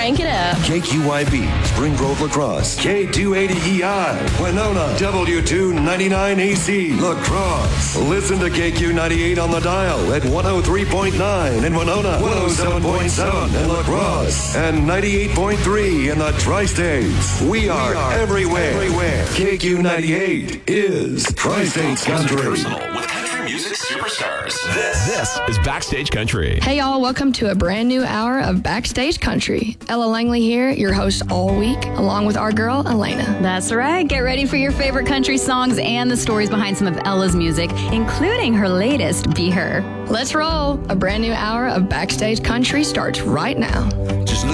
Crank it up. KQYB, Spring Grove La Crosse. K280EI, Winona. W299AC, La Crosse. Listen to KQ98 on the dial at 103.9 in Winona, 107.7 in La Crosse, and 98.3 in the Tri-States. We are everywhere. KQ98 is Tri-States Country. Personal with country music superstars. This is Backstage Country. Hey y'all, welcome to a brand new hour of Backstage Country. Ella Langley here, your host all week, along with our girl, Elena. That's right. Get ready for your favorite country songs and the stories behind some of Ella's music, including her latest, Be Her. Let's roll. A brand new hour of Backstage Country starts right now.